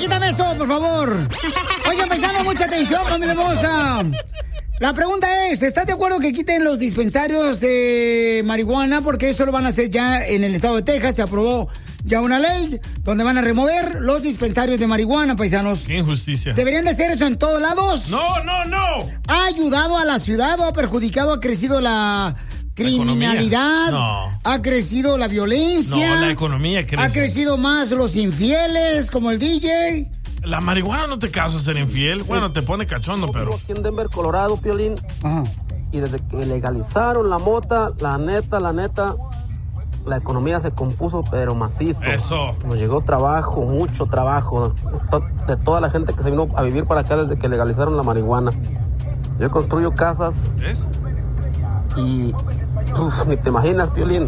quítame eso, por favor. Oigan, paisano, mucha atención, familia hermosa. La pregunta es, ¿estás de acuerdo que quiten los dispensarios de marihuana? Porque eso lo van a hacer ya en el estado de Texas. Se aprobó ya una ley donde van a remover los dispensarios de marihuana, paisanos. Qué injusticia. ¿Deberían de hacer eso en todos lados? No. ¿Ha ayudado a la ciudad o ha perjudicado? ¿Ha crecido la criminalidad? No. ¿Ha crecido la violencia? No, la economía crece. ¿Ha crecido más los infieles como el DJ? La marihuana no te causa ser infiel. Bueno, te pone cachondo, pero... Aquí en Denver, Colorado, Piolín. Ajá. Y desde que legalizaron la mota, la neta, la economía se compuso, pero macizo. Eso. Nos llegó trabajo, mucho trabajo, de toda la gente que se vino a vivir para acá desde que legalizaron la marihuana. Yo construyo casas. ¿Ves? Y ni te imaginas, Piolín.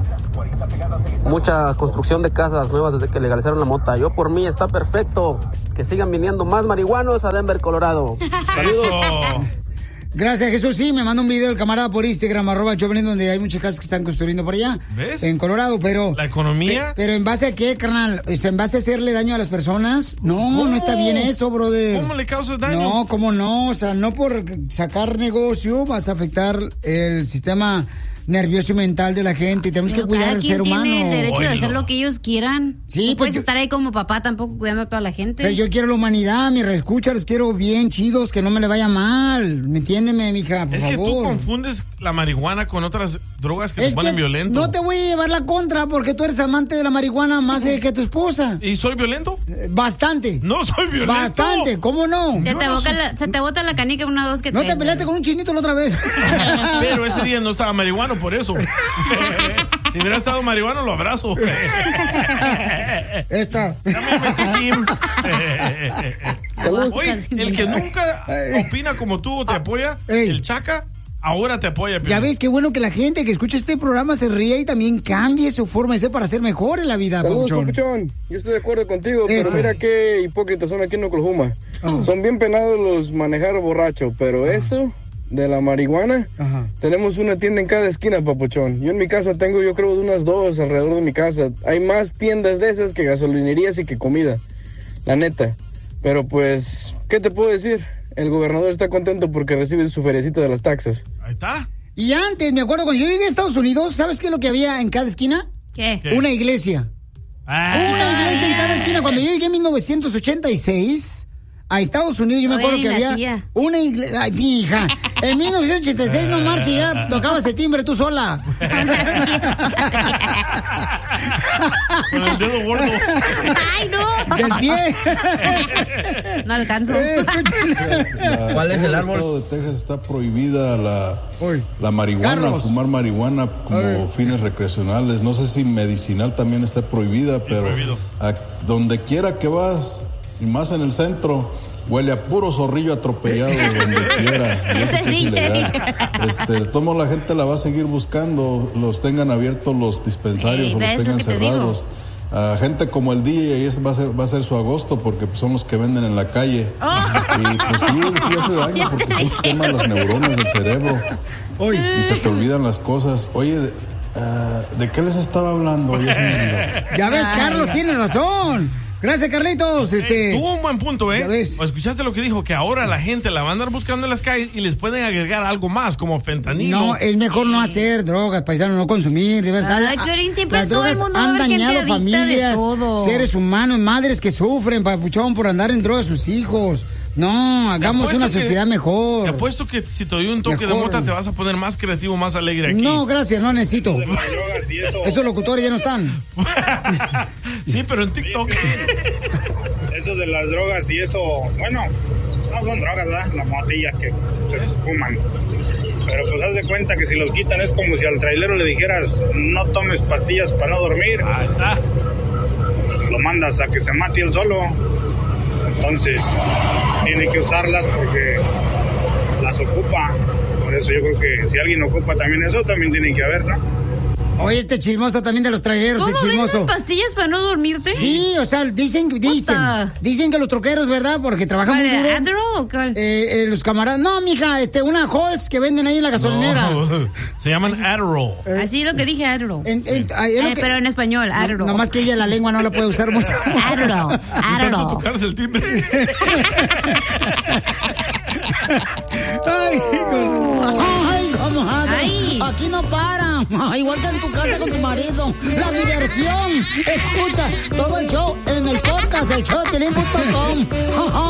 Mucha construcción de casas nuevas desde que legalizaron la mota. Yo por mí está perfecto. Que sigan viniendo más marihuanos a Denver, Colorado. Saludos. Eso. Gracias, Jesús. Sí, me manda un video el camarada por Instagram, @Choplin, donde hay muchas casas que están construyendo por allá. ¿Ves? En Colorado, pero... ¿La economía? Pero ¿en base a qué, carnal? ¿En base a hacerle daño a las personas? No, ¿Cómo? no está bien eso, brother. ¿Cómo le causas daño? No, ¿cómo no? O sea, no por sacar negocio vas a afectar el sistema nervioso y mental de la gente. Y tenemos que cuidar al ser humano. Tiene el derecho de Oílo. hacer lo que ellos quieran. Sí, no puedes pues, estar ahí como papá tampoco cuidando a toda la gente. Pero yo quiero la humanidad, mi reescucha, los quiero bien chidos, que no me le vaya mal. ¿Me entiéndeme, mija? Por Es favor. que tú confundes la marihuana con otras drogas que te ponen violento. No te voy a llevar la contra porque tú eres amante de la marihuana más que tu esposa. ¿Y soy violento? Bastante. No soy violento. Bastante, ¿cómo no? Se te bota la canica una dos que No te peleaste con un chinito la otra vez. Pero ese día no estaba marihuano, por eso. Si hubiera estado marihuano, lo abrazo. Esta. Oye, el que nunca opina como tú o te apoya, el Chaca, ahora te apoya. Ya ves, qué bueno que la gente que escucha este programa se ríe y también cambie su forma de ser para ser mejor en la vida, Saludos, Papuchón. Papuchón. Yo estoy de acuerdo contigo, Eso. pero mira qué hipócritas son aquí en Oklahoma. Son bien penados los manejar borracho, pero eso de la marihuana, tenemos una tienda en cada esquina, Papuchón. Yo en mi casa tengo, yo creo, de unas 2 alrededor de mi casa. Hay más tiendas de esas que gasolinerías y que comida, la neta. Pero pues, ¿qué te puedo decir? El gobernador está contento porque recibe su feriecita de las taxas. Ahí está. Y antes, me acuerdo, cuando yo llegué a Estados Unidos, ¿sabes qué es lo que había en cada esquina? ¿Qué? Una iglesia. Una iglesia en cada esquina. Cuando yo llegué en 1986 a Estados Unidos, yo me acuerdo que había una iglesia. Ay, mi hija. En 1986 no marche, ya tocabas el timbre tú sola. Con el dedo gordo. ¡Ay, no! Del pie. No alcanzo. ¿Cuál es el árbol? En el estado de Texas está prohibida la marihuana, Carlos. fumar marihuana como fines recreacionales. No sé si medicinal también está prohibida, pero donde quiera que vas, y más en el centro, huele a puro zorrillo atropellado donde quiera. Es el DJ. De todos modos, la gente la va a seguir buscando, los tengan abiertos los dispensarios o los tengan cerrados. Gente como el DJ, ese va a ser su agosto porque pues, son los que venden en la calle. Y pues sí hace daño porque sí queman las neuronas del cerebro. Y se te olvidan las cosas. Oye, ¿de qué les estaba hablando? Ya ves, Carlos tiene razón. Gracias, Carlitos. Tuvo un buen punto, ¿eh? Ya ves. ¿O escuchaste lo que dijo? Que ahora la gente la va a andar buscando en las calles y les pueden agregar algo más, como fentanilo. No, es mejor no hacer drogas, paisano, no consumir. Ay, Piolín, siempre las todo el drogas mundo va a han haber gente dañado adicta de familias, todo. seres humanos, madres que sufren, Papuchón, por andar en drogas a sus hijos. No, hagamos una sociedad mejor. Te apuesto que si te doy un toque de mota te vas a poner más creativo, más alegre aquí. No, gracias, no necesito. Eso de las drogas y eso. Esos locutores ya no están. Sí, pero en TikTok. Eso de las drogas y eso, bueno, no son drogas, ¿verdad? Las motillas que se fuman. Pero pues haz de cuenta que si los quitan es como si al trailero le dijeras no tomes pastillas para no dormir. Ahí está. Lo mandas a que se mate él solo. Entonces tiene que usarlas porque las ocupa. Por eso yo creo que si alguien ocupa también eso, también tiene que haber, ¿no? Oye, este chismoso también de los traileros, el chismoso. ¿Venden pastillas para no dormirte? Sí, o sea, dicen que los troqueros, ¿verdad? Porque trabajan muy duro. ¿Adderall o cuál? Los camaradas. No, mija, una Halls que venden ahí en la gasolinera. No, se llaman Adderall. Así lo que dije, Adderall. Pero en español, Adderall. Nomás que ella la lengua no la puede usar mucho. Adderall. Intento tocarse el timbre. Ay, comadre. Aquí no para. Igual que en tu casa con tu marido. La diversión. Escucha todo el show en el podcast, el showdepiolín.com.